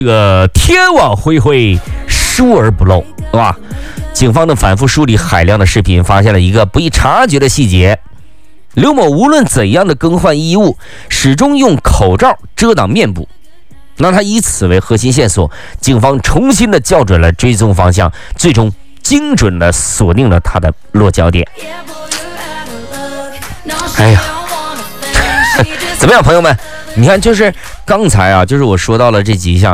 这个天网恢恢，疏而不漏，是吧？警方的反复梳理海量的视频，发现了一个不易察觉的细节：刘某无论怎样的更换衣物，始终用口罩遮挡面部。那他以此为核心线索，警方重新的校准了追踪方向，最终精准的锁定了他的落脚点。哎呀，怎么样，朋友们？你看，就是刚才啊，就是我说到了这几项。